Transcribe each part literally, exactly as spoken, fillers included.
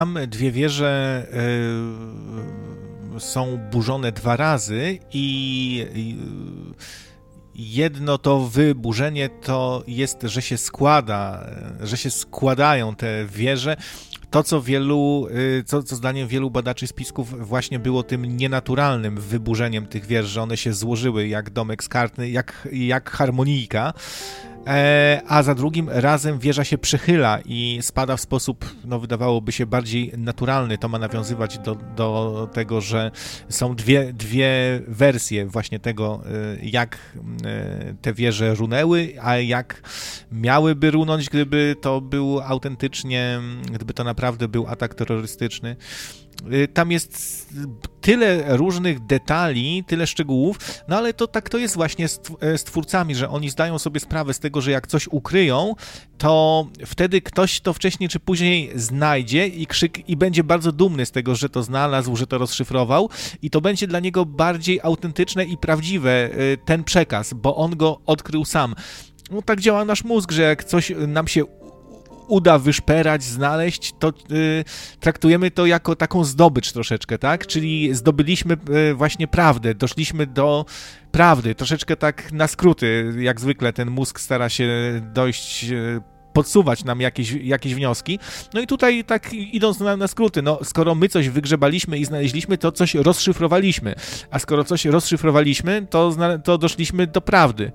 Tam dwie wieże y, są burzone dwa razy i y, jedno to wyburzenie to jest, że się składa, że się składają te wieże. To, co wielu, co, co zdaniem wielu badaczy spisków właśnie było tym nienaturalnym wyburzeniem tych wież, że one się złożyły jak domek z kartny, jak, jak harmonijka. A za drugim razem wieża się przechyla i spada w sposób, no wydawałoby się, bardziej naturalny. To ma nawiązywać do, do tego, że są dwie, dwie wersje właśnie tego, jak te wieże runęły, a jak miałyby runąć, gdyby to był autentycznie, gdyby to naprawdę był atak terrorystyczny. Tam jest tyle różnych detali, tyle szczegółów, no ale to tak to jest właśnie z, z twórcami, że oni zdają sobie sprawę z tego, że jak coś ukryją, to wtedy ktoś to wcześniej czy później znajdzie i krzyk i będzie bardzo dumny z tego, że to znalazł, że to rozszyfrował i to będzie dla niego bardziej autentyczne i prawdziwe ten przekaz, bo on go odkrył sam. No tak działa nasz mózg, że jak coś nam się uda wyszperać, znaleźć, to y, traktujemy to jako taką zdobycz troszeczkę, tak? Czyli zdobyliśmy y, właśnie prawdę, doszliśmy do prawdy, troszeczkę tak na skróty, jak zwykle ten mózg stara się dojść, y, podsuwać nam jakieś, jakieś wnioski. No i tutaj tak idąc na, na skróty, no skoro my coś wygrzebaliśmy i znaleźliśmy, to coś rozszyfrowaliśmy, a skoro coś rozszyfrowaliśmy, to, zna, to doszliśmy do prawdy.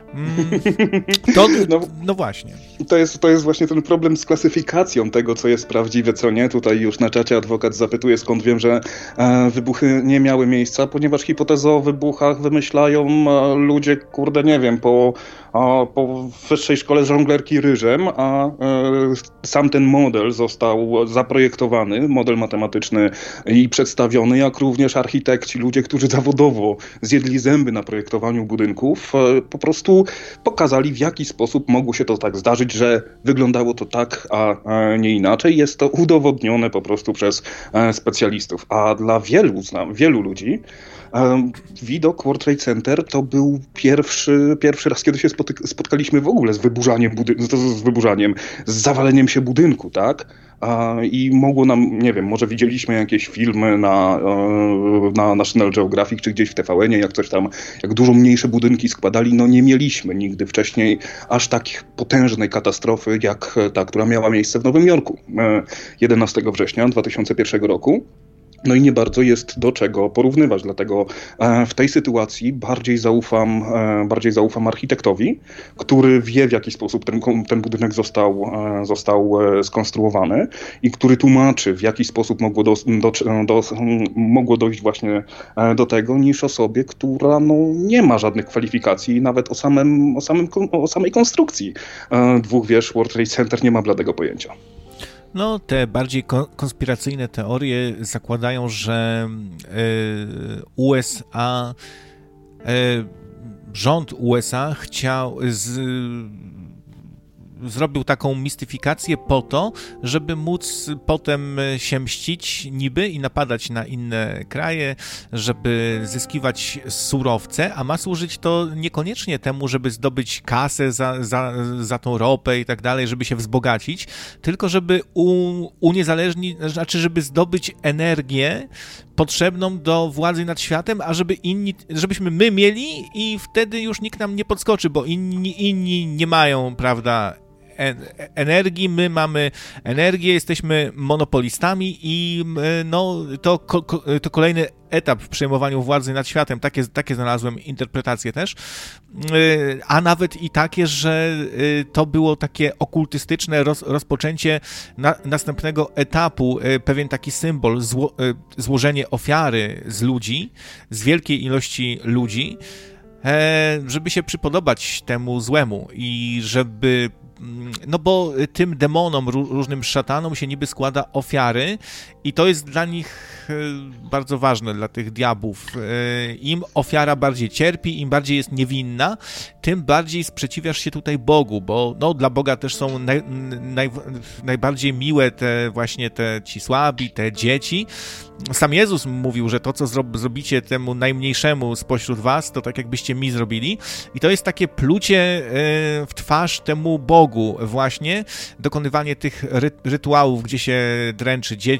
To, no, no właśnie. To jest, to jest właśnie ten problem z klasyfikacją tego, co jest prawdziwe, co nie. Tutaj już na czacie adwokat zapytuje, skąd wiem, że e, wybuchy nie miały miejsca, ponieważ hipotezę o wybuchach wymyślają e, ludzie, kurde, nie wiem, po, a, po wyższej szkole żonglerki ryżem, a e, sam ten model został zaprojektowany, model matematyczny i przedstawiony, jak również architekci, ludzie, którzy zawodowo zjedli zęby na projektowaniu budynków, e, po prostu pokazali, w jaki sposób mogło się to tak zdarzyć, że wyglądało to tak, a nie inaczej. Jest to udowodnione po prostu przez specjalistów. A dla wielu, znam, wielu ludzi widok World Trade Center to był pierwszy, pierwszy raz, kiedy się spotyk- spotkaliśmy w ogóle z wyburzaniem, budy- z wyburzaniem, z zawaleniem się budynku, tak? I mogło nam, nie wiem, może widzieliśmy jakieś filmy na, na National Geographic czy gdzieś w T V N-ie, jak coś tam, jak dużo mniejsze budynki składali, no nie mieliśmy nigdy wcześniej aż tak potężnej katastrofy, jak ta, która miała miejsce w Nowym Jorku jedenastego września dwa tysiące pierwszego roku. No i nie bardzo jest do czego porównywać, dlatego w tej sytuacji bardziej zaufam, bardziej zaufam architektowi, który wie, w jaki sposób ten, ten budynek został, został skonstruowany i który tłumaczy, w jaki sposób mogło, do, do, do, mogło dojść właśnie do tego, niż osobie, która no, nie ma żadnych kwalifikacji, nawet o, samym, o, samym, o samej konstrukcji dwóch wież World Trade Center nie ma bladego pojęcia. No, te bardziej konspiracyjne teorie zakładają, że y, U S A, y, rząd U S A chciał, z, zrobił taką mistyfikację po to, żeby móc potem się mścić niby i napadać na inne kraje, żeby zyskiwać surowce, a ma służyć to niekoniecznie temu, żeby zdobyć kasę za, za, za tą ropę i tak dalej, żeby się wzbogacić, tylko żeby u, uniezależnić, znaczy żeby zdobyć energię potrzebną do władzy nad światem, a żeby inni, żebyśmy my mieli i wtedy już nikt nam nie podskoczy, bo inni, inni nie mają, prawda, energii, my mamy energię, jesteśmy monopolistami i no, to, to kolejny etap w przejmowaniu władzy nad światem. Takie, takie znalazłem interpretacje też, a nawet i takie, że to było takie okultystyczne roz, rozpoczęcie na, następnego etapu, pewien taki symbol, zło, złożenie ofiary z ludzi, z wielkiej ilości ludzi, żeby się przypodobać temu złemu i żeby no bo tym demonom, różnym szatanom się niby składa ofiary i to jest dla nich bardzo ważne, dla tych diabłów. Im ofiara bardziej cierpi, im bardziej jest niewinna, tym bardziej sprzeciwiasz się tutaj Bogu, bo no, dla Boga też są naj, naj, najbardziej miłe te właśnie te ci słabi, te dzieci. Sam Jezus mówił, że to, co zro- zrobicie temu najmniejszemu spośród was, to tak jakbyście mi zrobili. I to jest takie plucie w twarz temu Bogu, progu właśnie dokonywanie tych ry- rytuałów, gdzie się dręczy dzieci,